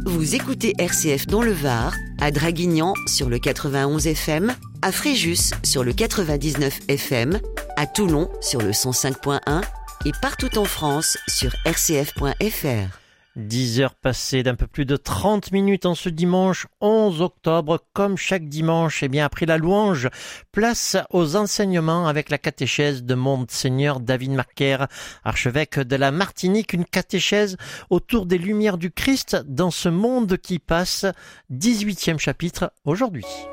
Vous écoutez RCF dans le Var, à Draguignan sur le 91 FM, à Fréjus sur le 99 FM, à Toulon sur le 105.1 et partout en France sur rcf.fr. 10 heures passées d'un peu plus de 30 minutes en ce dimanche 11 octobre. Comme chaque dimanche, après la louange, place aux enseignements avec la catéchèse de Monseigneur David Marquer, archevêque de la Martinique. Une catéchèse autour des lumières du Christ dans ce monde qui passe. 18e chapitre aujourd'hui.